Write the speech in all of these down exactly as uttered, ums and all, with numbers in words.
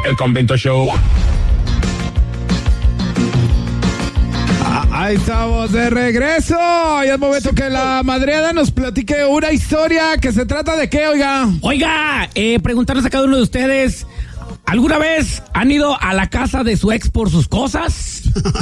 El Convento Show. Ahí estamos de regreso. Y es momento que la madreada nos platique una historia que se trata de qué, oiga. Oiga, eh, preguntarles a cada uno de ustedes, ¿alguna vez han ido a la casa de su ex por sus cosas?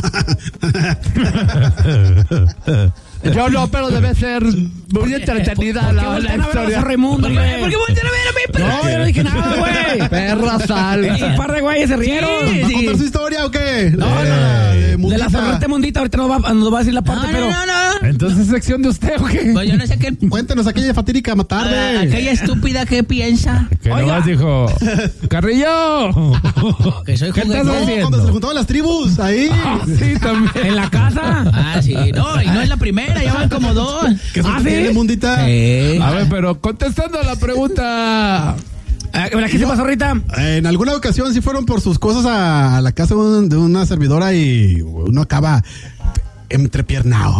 Yo no, pero debe ser muy entretenida la, ¿Por qué la voltean a ver a historia. José Raimundo, güey? ¿Por qué voltean a ver a mí? Pero no, yo no dije nada, güey. Perra sal. Ese par de güeyes se rieron. Sí, ¿Va a contar su historia o qué? No, Eh, no, no. de De Mundita. la sonrete Mundita, ahorita nos va, nos va a decir la parte, No, pero... no, no, no. Entonces, ¿sección de usted o qué? Pues yo no sé qué. Cuéntenos aquella fatídica Ah, tarde. aquella estúpida que piensa Que Oiga. nomás dijo, Carrillo. que soy ¿Qué estás juguetón. No, haciendo? cuando se le juntaban las tribus, ahí. Ah, sí, también. ¿En la casa? Ah, sí. No, y no es la primera, ya van como dos. ¿Qué Ah, suerte ¿sí? tiene, Mundita? Eh. A ver, pero contestando a la pregunta. ¿Qué se pasó ahorita? En alguna ocasión sí fueron por sus cosas a, a la casa de, un- de una servidora y uno acaba entrepiernado.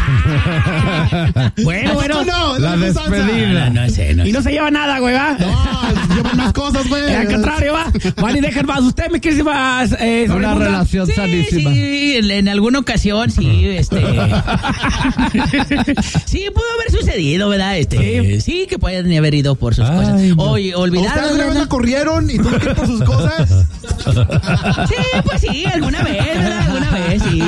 Bueno, bueno. No, La no es salsa. despedida. No, no sé, no Y sé. no se lleva nada, güey, ¿va? No, llevan más cosas, güey. Al contrario, va. Van y dejan más. ¿Usted me quiere decir más? Eh, Una Raimundo? relación Sí, sanísima. sí, en, en alguna ocasión sí, este. sí, pudo haber sucedido, ¿verdad? Este, sí, sí que pueden haber ido por sus Ay, cosas. no. Oye, ¿A usted olvidaron. alguna vez ¿verdad? la corrieron y tuvo que ir por sus cosas? Sí, pues sí, alguna vez, ¿verdad? Alguna vez, sí.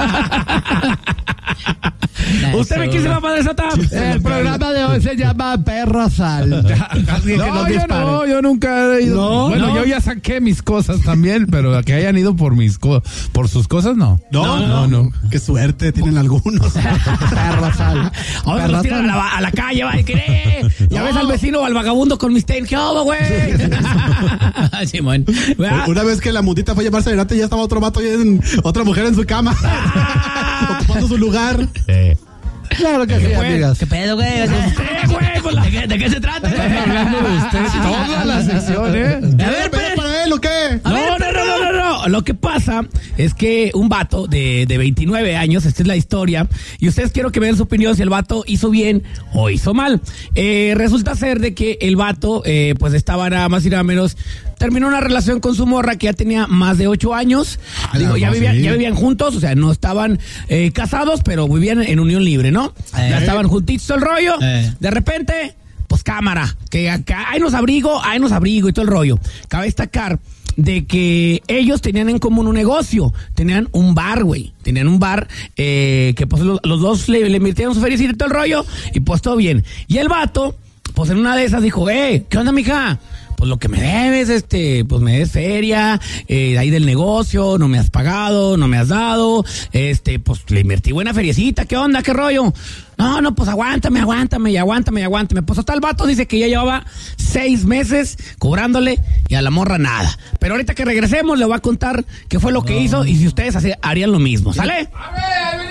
¿Usted me quiere decir más, Padre Sota? El programa de hoy se llama Perra Sal. Alguien que No, nos yo dispare. no, yo nunca he ido. No, bueno, no. yo ya saqué mis cosas también, pero a que hayan ido por mis co- por sus cosas, no. No, no, no. Qué suerte tienen algunos. Perra Sal. Ahora los tiran a la, a la calle, va, y que, eh, ya No. ves al vecino o al vagabundo con mis tenis. ¿Qué hago, güey? Simón. ¿Verdad? Una vez que la Mundita fue a llevarse adelante, ya estaba otro vato y en, otra mujer en su cama. Ocupando su lugar. Claro que sí, fue? amigas. ¿Qué pedo, güey? O sea, Eh, güey, pues la- ¿de, qué, de qué se trata? Estamos hablando de usted toda la sección, ¿eh? A ver, ¿Pero pero- para él o qué? No, no, no, no, no, no. Lo que pasa es que un vato de, de veintinueve años, esta es la historia, y ustedes quiero que me den su opinión si el vato hizo bien o hizo mal. Eh, resulta ser de que el vato, eh, pues estaba nada más y nada menos, terminó una relación con su morra que ya tenía más de ocho años. Ah, Digo, ya no, vivían, sí. ya vivían juntos, o sea, no estaban eh, casados, pero vivían en unión libre, ¿no? Eh. Ya estaban juntitos todo el rollo. Eh. De repente, pues cámara, que acá hay nos abrigo, hay nos abrigo y todo el rollo. Cabe destacar de que ellos tenían en común un negocio, tenían un bar, güey, tenían un bar eh, que pues los, los dos le, le invirtieron su feriecita y todo el rollo y pues todo bien. Y el vato, pues en una de esas dijo, eh, ¿qué onda, mija? Pues lo que me debes, este, pues me des feria, eh, ahí del negocio, no me has pagado, no me has dado, este, pues le invertí buena feriecita, ¿qué onda, qué rollo? No, no, pues aguántame, aguántame, y aguántame, y aguántame. Pues hasta el vato dice que ya llevaba seis meses cobrándole y a la morra nada. Pero ahorita que regresemos le voy a contar qué fue lo que hizo y si ustedes hace- harían lo mismo, ¿sale? A ver,